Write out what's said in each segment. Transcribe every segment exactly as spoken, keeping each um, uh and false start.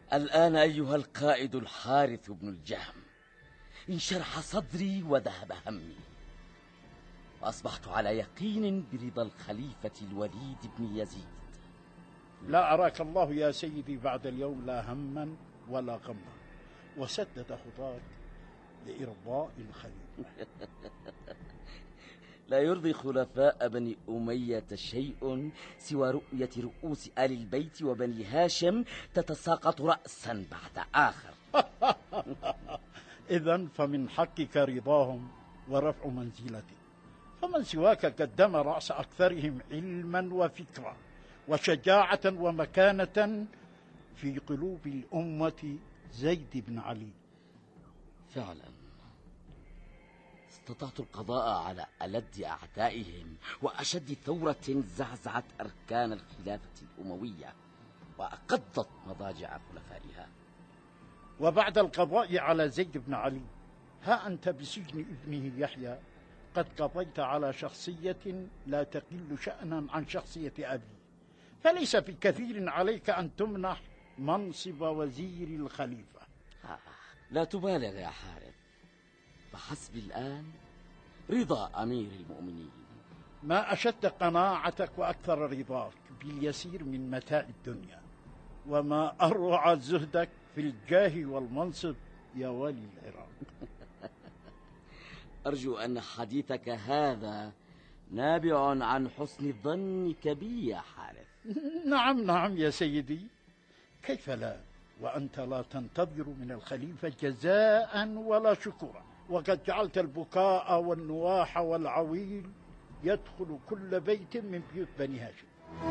الآن أيها القائد الحارث بن الجهم انشرح صدري وذهب همي، وأصبحت على يقين برضا الخليفة الوليد بن يزيد. لا أراك الله يا سيدي بعد اليوم لا هما ولا غما، وسدد خطاك لإرضاء الخليفة. لا يرضي خلفاء بني أمية شيء سوى رؤية رؤوس آل البيت وبني هاشم تتساقط رأسا بعد آخر. إذن فمن حقك رضاهم ورفع منزلتك، فمن سواك قدم رأس أكثرهم علما وفكرا وشجاعة ومكانة في قلوب الأمة زيد بن علي. فعلا استطعت القضاء على ألد أعدائهم وأشد ثورة زعزعت أركان الخلافة الأموية وأقضت مضاجع خلفائها. وبعد القضاء على زيد بن علي، ها أنت بسجن ابنه يحيى قد قضيت على شخصية لا تقل شأنا عن شخصية أبي، فليس بكثير عليك أن تمنح منصب وزير الخليفة. آه لا تبالغ يا حارث، فحسبي الآن رضا أمير المؤمنين. ما أشد قناعتك وأكثر رضاك باليسير من متاع الدنيا، وما أروع زهدك في الجاه والمنصب يا والي العراق. أرجو أن حديثك هذا نابع عن حسن ظنك بي يا حارث. نعم نعم يا سيدي، كيف لا، وأنت لا تنتظر من الخليفة جزاء ولا شكورا، وقد جعلت البكاء والنواح والعويل يدخل كل بيت من بيوت بني هاشم.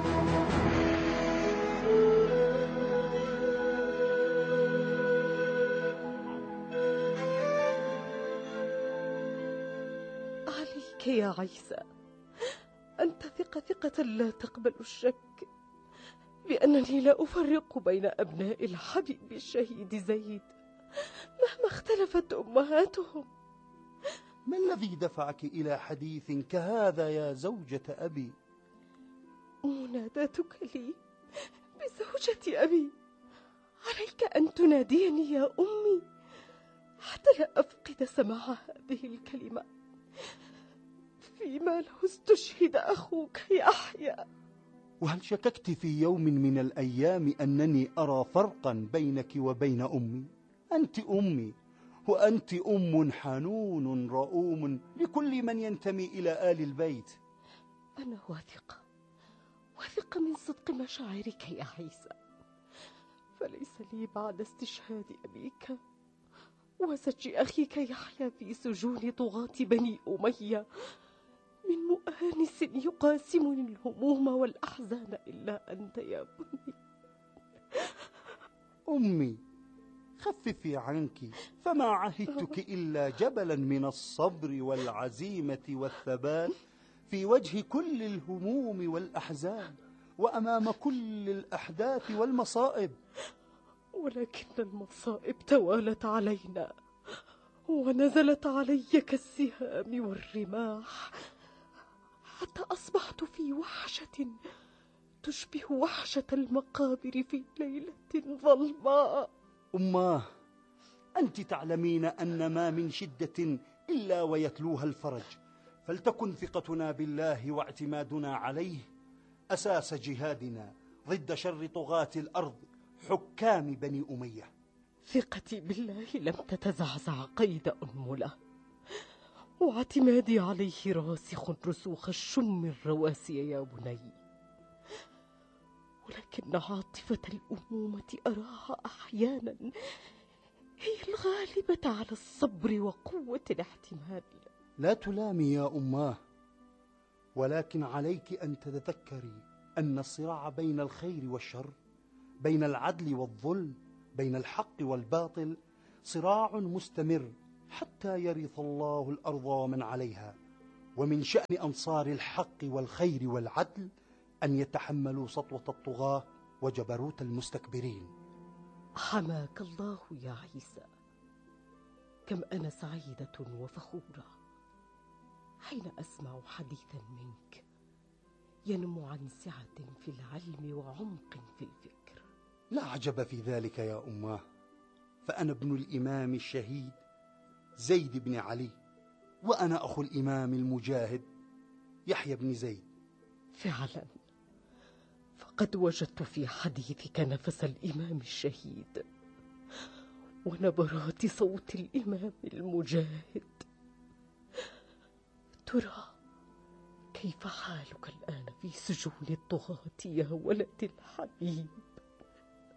عليك يا عيسى أن تثق ثقة لا تقبل الشك بأنني لا أفرق بين أبناء الحبيب الشهيد زيد مهما اختلفت أمهاتهم. ما الذي دفعك إلى حديث كهذا يا زوجة أبي؟ مناداتك لي بزوجة أبي، عليك أن تناديني يا أمي حتى لا أفقد سماع هذه الكلمة فيما لو استشهد أخوك يحيى. وهل شككت في يوم من الأيام أنني أرى فرقا بينك وبين أمي؟ أنت أمي، وأنت أم حنون رؤوم لكل من ينتمي إلى آل البيت. أنا واثقة واثقة من صدق مشاعرك يا عيسى، فليس لي بعد استشهاد أبيك وسجن أخيك يحيى في سجون طغاة بني أمية من مؤانس يقاسمني الهموم والأحزان إلا أنت يا بني. أمي خففي عنك، فما عهدتك إلا جبلا من الصبر والعزيمة والثبات في وجه كل الهموم والأحزان وأمام كل الأحداث والمصائب. ولكن المصائب توالت علينا ونزلت علي كالسهام والرماح حتى أصبحت في وحشة تشبه وحشة المقابر في ليلة ظلماء. أماه، أنت تعلمين أن ما من شدة إلا ويتلوها الفرج، فلتكن ثقتنا بالله واعتمادنا عليه أساس جهادنا ضد شر طغاة الأرض حكام بني أمية. ثقتي بالله لم تتزعزع قيد أنملة، واعتمادي عليه راسخ رسوخ الشم الرواسي يا بني، ولكن عاطفة الأمومة أراها أحيانا هي الغالبة على الصبر وقوة الاحتمال. لا تلامي يا أماه، ولكن عليك أن تتذكري أن الصراع بين الخير والشر، بين العدل والظلم، بين الحق والباطل صراع مستمر حتى يرث الله الأرض ومن عليها، ومن شأن أنصار الحق والخير والعدل أن يتحملوا سطوة الطغاة وجبروت المستكبرين. حماك الله يا عيسى، كم أنا سعيدة وفخورة حين أسمع حديثا منك ينم عن سعة في العلم وعمق في الفكر. لا عجب في ذلك يا أماه، فأنا ابن الإمام الشهيد زيد بن علي، وأنا أخو الإمام المجاهد يحيى بن زيد. فعلا فقد وجدت في حديثك نفس الإمام الشهيد ونبرات صوت الإمام المجاهد. ترى كيف حالك الآن في سجون الطغاة يا ولد الحبيب؟